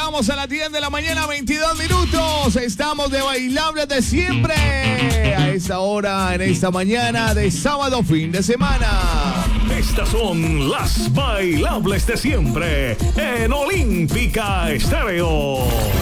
llegamos a las 10 de la mañana, 22 minutos. Estamos de bailables de siempre. A esta hora, en esta mañana de sábado, fin de semana. Estas son las bailables de siempre en Olímpica Estéreo.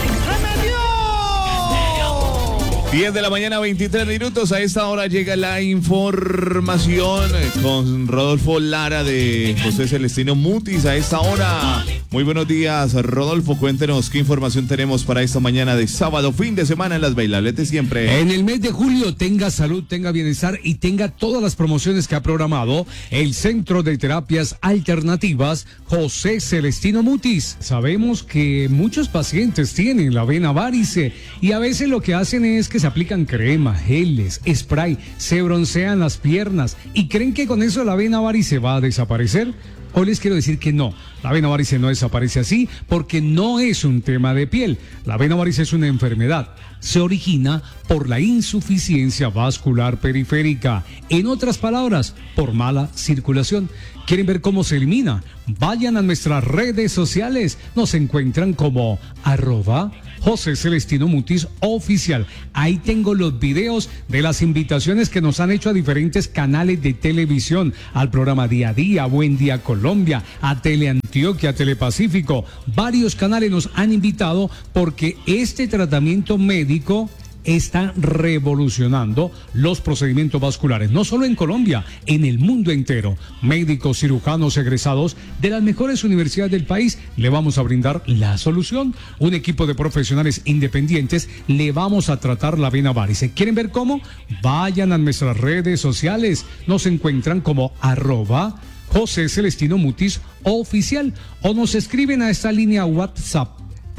10 de la mañana, 23 minutos. A esta hora llega la información con Rodolfo Lara de José Celestino Mutis. A esta hora, muy buenos días, Rodolfo. Cuéntenos qué información tenemos para esta mañana de sábado, fin de semana en las bailables de siempre. En el mes de julio, tenga salud, tenga bienestar y tenga todas las promociones que ha programado el Centro de Terapias Alternativas José Celestino Mutis. Sabemos que muchos pacientes tienen la vena varice y a veces lo que hacen es que se aplican crema, geles, spray, se broncean las piernas y creen que con eso la vena varice va a desaparecer. Hoy les quiero decir que no, la vena varice no desaparece así porque no es un tema de piel. La vena varice es una enfermedad. Se origina por la insuficiencia vascular periférica. En otras palabras, por mala circulación. ¿Quieren ver cómo se elimina? Vayan a nuestras redes sociales. Nos encuentran como @José Celestino Mutis Oficial. Ahí tengo los videos de las invitaciones que nos han hecho a diferentes canales de televisión, al programa Día a Día, Buen Día Colombia, a Teleantioquia, a Telepacífico. Varios canales nos han invitado porque este tratamiento médico está revolucionando los procedimientos vasculares, no solo en Colombia, en el mundo entero. Médicos, cirujanos egresados de las mejores universidades del país le vamos a brindar la solución. Un equipo de profesionales independientes le vamos a tratar la vena varice. ¿Quieren ver cómo? Vayan a nuestras redes sociales. Nos encuentran como @José Celestino Mutis Oficial o nos escriben a esta línea WhatsApp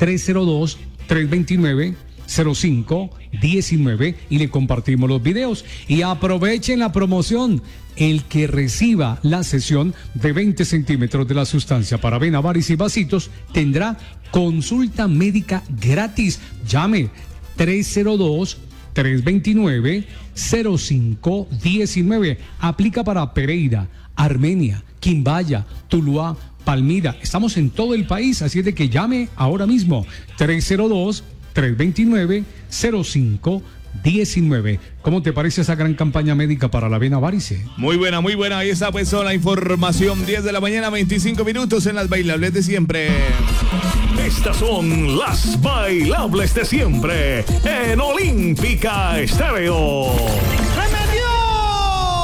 302-329-0519 y le compartimos los videos. Y aprovechen la promoción. El que reciba la sesión de 20 centímetros de la sustancia para vena varice y vasitos tendrá consulta médica gratis. Llame 302-329-0519. Aplica para Pereira, Armenia, Quimbaya, Tuluá, Palmira. Estamos en todo el país, así es de que llame ahora mismo. 302-329-0519. ¿Cómo te parece esa gran campaña médica para la vena varice? Muy buena, muy buena. Ahí está pues la información. 10 de la mañana, 25 minutos en las bailables de siempre. Estas son las bailables de siempre en Olímpica Estéreo.